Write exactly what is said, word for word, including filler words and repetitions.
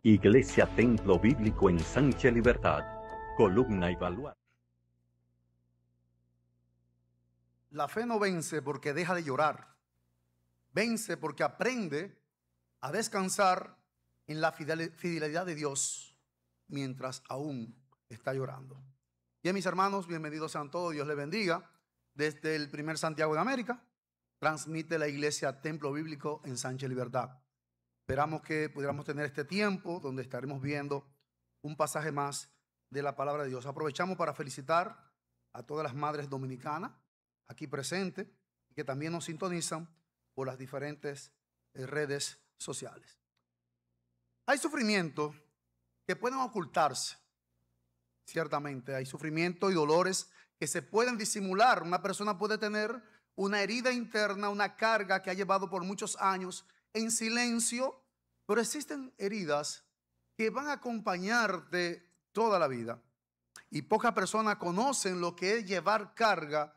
Iglesia Templo Bíblico Ensanche Libertad, columna y baluarte. La fe no vence porque deja de llorar. Vence porque aprende a descansar en la fidelidad de Dios mientras aún está llorando. Bien, mis hermanos, bienvenidos sean todos. Dios les bendiga. Desde el primer Santiago de América, transmite la Iglesia Templo Bíblico Ensanche Libertad. Esperamos que pudiéramos tener este tiempo donde estaremos viendo un pasaje más de la palabra de Dios. Aprovechamos para felicitar a todas las madres dominicanas aquí presentes y que también nos sintonizan por las diferentes redes sociales. Hay sufrimientos que pueden ocultarse, ciertamente. Hay sufrimiento y dolores que se pueden disimular. Una persona puede tener una herida interna, una carga que ha llevado por muchos años en silencio, pero existen heridas que van a acompañarte toda la vida. Y pocas personas conocen lo que es llevar carga